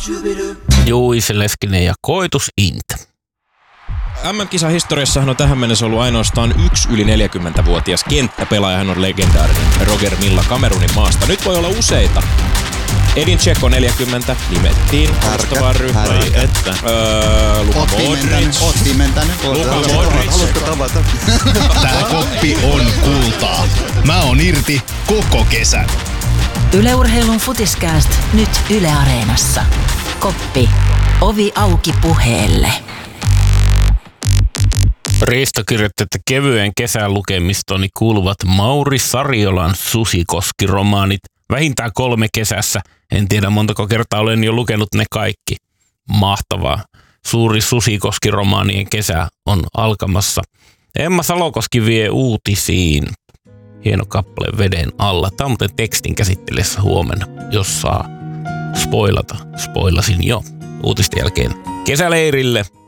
Juise Leskinen ja Koitus Int. MM-kisahistoriassahan on tähän mennessä ollut ainoastaan yksi yli 40-vuotias kenttäpelaaja. Hän on legendaarinen Roger Milla Kamerunin maasta. Nyt voi olla useita. Edin Dzeko 40 nimettiin alustavaan ryhmään. Luka Modric. Luka Modric. Haluatko tavata? Tää koppi on kultaa. Mä oon irti koko kesän. Yle Urheilun Futiskääst nyt Yle Areenassa. Koppi. Ovi auki puheelle. Risto kirjoitti, että kevyen kesän lukemistoni kuuluvat Mauri Sariolan Susikoski-romaanit. Vähintään 3 kesässä. En tiedä montako kertaa olen jo lukenut ne kaikki. Mahtavaa. Suuri Susikoski-romaanien kesä on alkamassa. Emma Salokoski vie uutisiin. Hieno kappale Veden alla. Tämä on muuten tekstin käsittelyssä huomenna, jos saa spoilata. Spoilasin jo uutisten jälkeen kesäleirille.